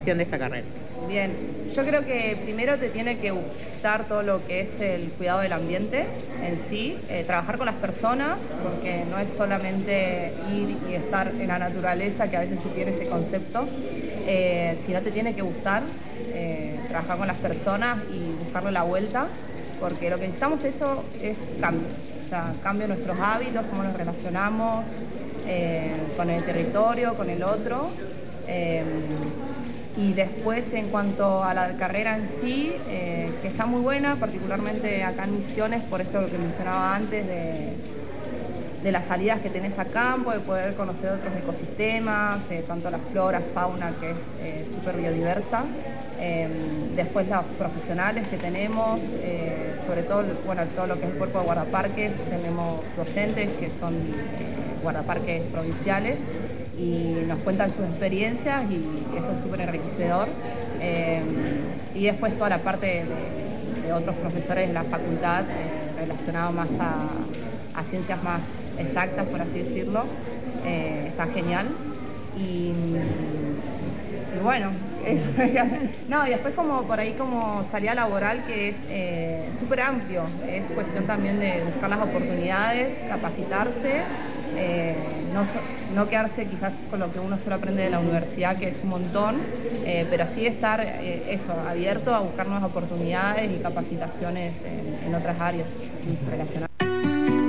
De esta carrera? Bien, yo creo que primero te tiene que gustar todo lo que es el cuidado del ambiente en sí, trabajar con las personas, porque no es solamente ir y estar en la naturaleza, que a veces se tiene ese concepto, sino te tiene que gustar trabajar con las personas y buscarle la vuelta, porque lo que necesitamos eso es cambio, o sea, cambio en nuestros hábitos, cómo nos relacionamos con el territorio, con el otro. eh, y después, en cuanto a la carrera en sí, que está muy buena, particularmente acá en Misiones, por esto que mencionaba antes, de las salidas que tenés a campo, de poder conocer otros ecosistemas, tanto la flora, fauna, que es súper biodiversa. Después los profesionales que tenemos, sobre todo, bueno, todo lo que es el cuerpo de guardaparques, tenemos docentes que son guardaparques provinciales y nos cuentan sus experiencias y eso es súper enriquecedor. Eh, y después toda la parte de otros profesores de la facultad relacionado más a ciencias más exactas, por así decirlo, está genial. Y, y bueno, eso. No, y después como por ahí como salida laboral que es súper amplio, es cuestión también de buscar las oportunidades, capacitarse, eh, no, no quedarse quizás con lo que uno solo aprende de la universidad, que es un montón, pero sí estar eso, abierto a buscar nuevas oportunidades y capacitaciones en otras áreas relacionadas.